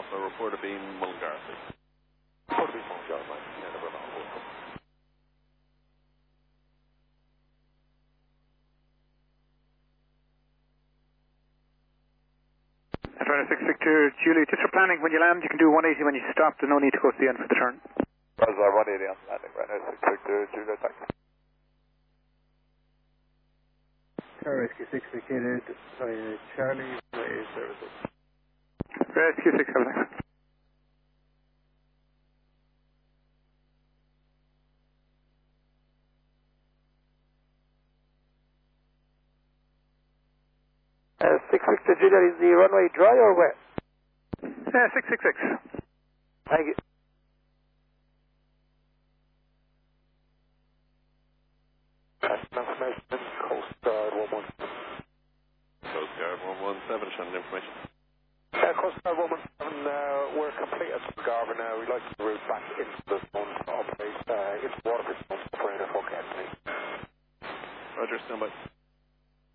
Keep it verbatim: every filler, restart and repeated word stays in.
Alpha, report of beam Mulgar, please. Report of beam Mulgar, right? Yeah, never know. Atlanta six Victor Julie, just for planning, when you land, you can do one eighty when you stop. There's no need to go to the end for the turn. Roger, one eighty on landing, Atlanta six Victor Julie, thanks. Rescue six vacated, sorry, Charlie, Ray services. Rescue six, everything. Uh, six Victor Julia, is the runway dry or wet? Yeah, six six six. Thank you. Information, Coast Guard one one seven. Coast Guard one one seven, showing information. Uh, Coast Guard one one seven, uh, we're complete at Garver now. We'd like to route back into the zone to operate uh, into Waterford zone for any forecast. Roger, stand by.